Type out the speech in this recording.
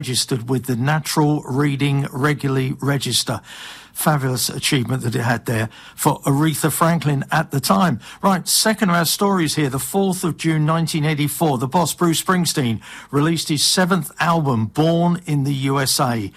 registered with the Natural Reading Regularly Register. Fabulous achievement that it had there for Aretha Franklin at the time. Right, second of our stories here. The 4th of June 1984, the boss Bruce Springsteen released his 7th album, Born in the USA.